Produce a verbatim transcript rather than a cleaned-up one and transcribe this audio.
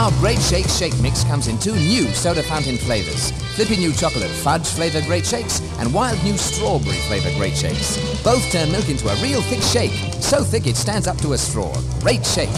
Now Great Shake Shake Mix comes in two new soda fountain flavors. Flippy new chocolate fudge flavored Great Shakes and wild new strawberry flavored Great Shakes. Both turn milk into a real thick shake, so thick it stands up to a straw. Great Shakes.